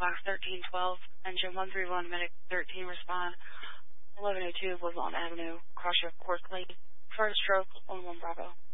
Fox 1312, engine 131, medic 13, respond. 1102 Woodlawn Avenue, cross your course lane. First stroke, 11 Bravo.